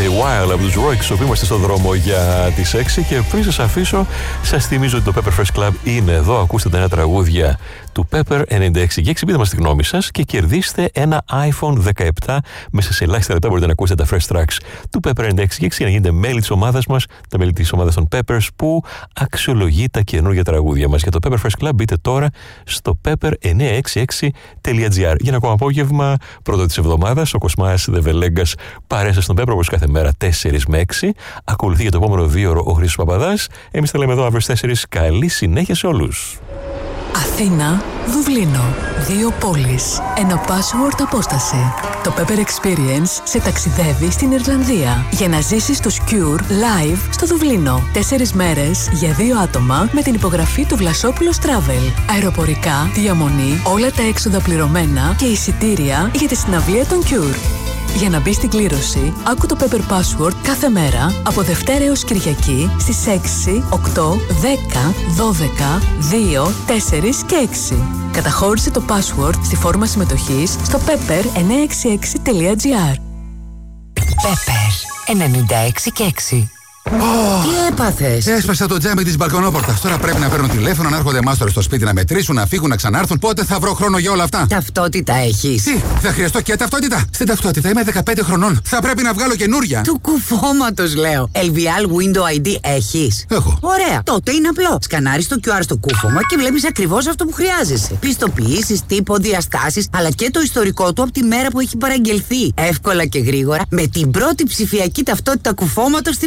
Stay Wild από τους Roy, που είμαστε στον δρόμο για τις 6. Και πριν σας αφήσω, σας θυμίζω ότι το Pepper Fresh Club είναι εδώ. Ακούστε τα νέα τραγούδια του Pepper 96. Πείτε μας τη γνώμη σας και κερδίστε ένα iPhone 17. Μέσα σε ελάχιστα λεπτά μπορείτε να ακούσετε τα Fresh Tracks του Pepper 96 για να γίνετε μέλη της ομάδας μας, τα μέλη της ομάδας των Peppers που αξιολογεί τα καινούργια τραγούδια μας. Για το Pepper Fresh Club μπείτε τώρα στο pepper966.gr. Για ένα ακόμα απόγευμα, πρώτο της εβδομάδας, ο Κοσμάς Δεβελέγκας παρέσα στον Pepper όπως κάθε μέρα 4 με 6. Ακολουθεί για το επόμενο 2ωρο ο Χρήστος Παπαδάς. Εμείς τα λέμε εδώ αύριο 4. Καλή συνέχεια σε όλους. Αθήνα, Δουβλίνο. 2 πόλεις. Ένα password απόσταση. Το Pepper Experience σε ταξιδεύει στην Ιρλανδία για να ζήσεις το Cure live στο Δουβλίνο. 4 μέρες για 2 άτομα με την υπογραφή του Βλασόπουλος Travel. Αεροπορικά, διαμονή, όλα τα έξοδα πληρωμένα και εισιτήρια για τη συναυλία των Cure. Για να μπει στην κλήρωση, άκου το Pepper Password κάθε μέρα από Δευτέρα έως Κυριακή στις 6, 8, 10, 12, 2, 4 και 6. Καταχώρησε το password στη φόρμα συμμετοχής στο pepper966.gr. Pepper 96 και 6. Τι έπαθες? Έσπασα το τζάμι της μπαλκονόπορτας. Τώρα πρέπει να παίρνουν τηλέφωνο, να έρχονται μάστορες στο σπίτι να μετρήσουν, να φύγουν, να ξανάρθουν. Πότε θα βρω χρόνο για όλα αυτά? Ταυτότητα έχεις? Τι, θα χρειαστώ και ταυτότητα? Στην ταυτότητα είμαι 15 χρονών. Θα πρέπει να βγάλω καινούρια. Του κουφώματος λέω. LVL Window ID έχεις? Έχω. Ωραία. Τότε είναι απλό. Σκανάρεις το QR στο κούφωμα και βλέπεις ακριβώς αυτό που χρειάζεσαι. Πιστοποιήσεις, τύπο, διαστάσεις, αλλά και το ιστορικό του από τη μέρα που έχει παραγγελθεί. Εύκολα και γρήγορα με την πρώτη ψηφιακή ταυτότητα κουφώματος στην